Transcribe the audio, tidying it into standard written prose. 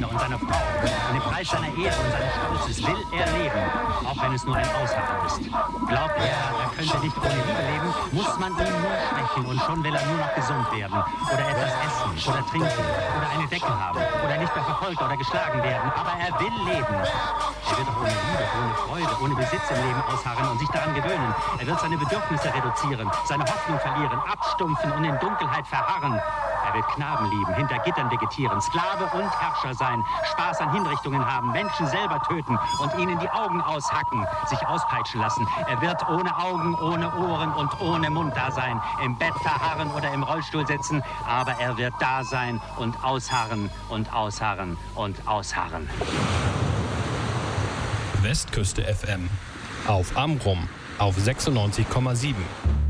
Kinder und seine Frau und den Preis seiner Ehre und seines Stolzes will er leben, auch wenn es nur ein Ausharren ist. Glaubt er könnte nicht ohne Liebe leben, muss man ihn nur schwächen und schon will er nur noch gesund werden oder etwas essen oder trinken oder eine Decke haben oder nicht mehr verfolgt oder geschlagen werden, aber er will leben. Er wird auch ohne Liebe, ohne Freude, ohne Besitz im Leben ausharren und sich daran gewöhnen. Er wird seine Bedürfnisse reduzieren, seine Hoffnung verlieren, abstumpfen und in Dunkelheit verharren. Er wird Knaben lieben, hinter Gittern vegetieren, Sklave und Herrscher sein, Spaß an Hinrichtungen haben, Menschen selber töten und ihnen die Augen aushacken, sich auspeitschen lassen. Er wird ohne Augen, ohne Ohren und ohne Mund da sein, im Bett verharren oder im Rollstuhl sitzen, aber er wird da sein und ausharren und ausharren und ausharren. Westküste FM auf Amrum auf 96,7.